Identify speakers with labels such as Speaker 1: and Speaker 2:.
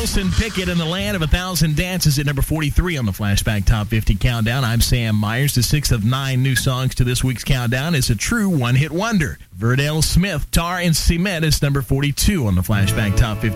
Speaker 1: Wilson Pickett and the Land of 1,000 Dances at number 43 on the Flashback Top 50 Countdown. I'm Sam Myers. The 6th of 9 new songs to this week's countdown is a true one-hit wonder. Verdale Smith, Tar and Cement is number 42 on the Flashback Top 50